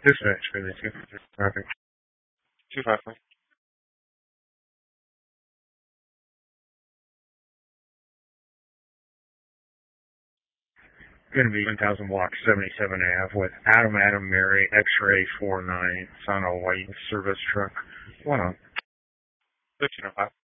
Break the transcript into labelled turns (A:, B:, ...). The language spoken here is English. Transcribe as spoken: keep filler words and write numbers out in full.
A: Dispatch for the two traffic. Two five five. Going to be one thousand block seventy-seven Ave with Adam Adam Mary X-ray four nine. It's on a white service truck. One on. fifteen oh five.